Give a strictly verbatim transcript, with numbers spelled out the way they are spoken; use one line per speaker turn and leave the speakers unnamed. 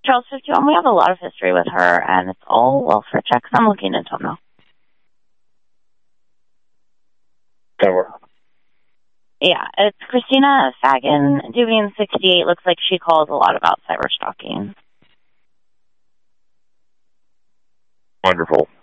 Charles fifty-one, we have a lot of history with her, and it's all welfare checks. I'm looking into them now.
Cover.
Yeah, it's Christina Fagan, Dubian sixty-eight. Looks like she calls a lot about cyber stalking.
Wonderful.